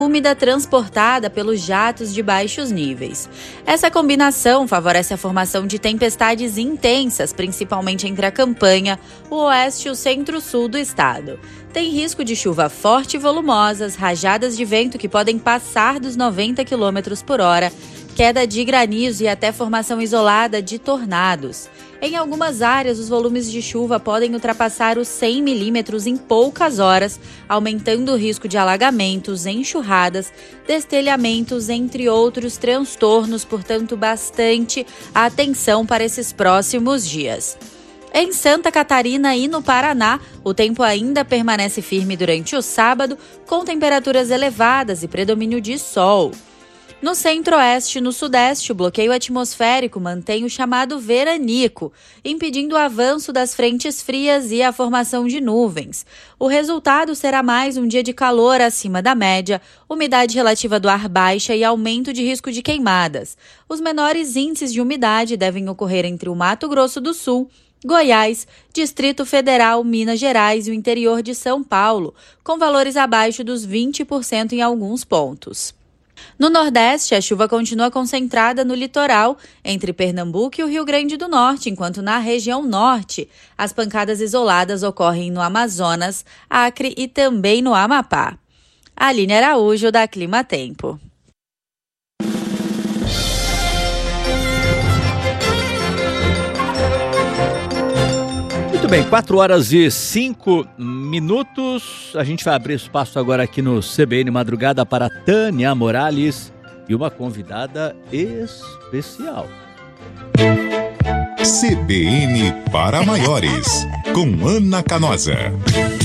úmida transportada pelos jatos de baixos níveis. Essa combinação favorece a formação de tempestades intensas, principalmente entre a campanha, o oeste e o centro-sul do estado. Tem risco de chuva forte e volumosas, rajadas de vento que podem passar dos 90 km por hora, queda de granizo e até formação isolada de tornados. Em algumas áreas, os volumes de chuva podem ultrapassar os 100 milímetros em poucas horas, aumentando o risco de alagamentos, enxurradas, destelhamentos, entre outros transtornos, portanto, bastante atenção para esses próximos dias. Em Santa Catarina e no Paraná, o tempo ainda permanece firme durante o sábado, com temperaturas elevadas e predomínio de sol. No centro-oeste e no sudeste, o bloqueio atmosférico mantém o chamado veranico, impedindo o avanço das frentes frias e a formação de nuvens. O resultado será mais um dia de calor acima da média, umidade relativa do ar baixa e aumento de risco de queimadas. Os menores índices de umidade devem ocorrer entre o Mato Grosso do Sul, Goiás, Distrito Federal, Minas Gerais e o interior de São Paulo, com valores abaixo dos 20% em alguns pontos. No Nordeste, a chuva continua concentrada no litoral, entre Pernambuco e o Rio Grande do Norte, enquanto na região norte, as pancadas isoladas ocorrem no Amazonas, Acre e também no Amapá. Aline Araújo, da Clima Tempo. Muito bem, 4h05. A gente vai abrir espaço agora aqui no CBN Madrugada para Tânia Morales e uma convidada especial. CBN para maiores, com Ana Canosa.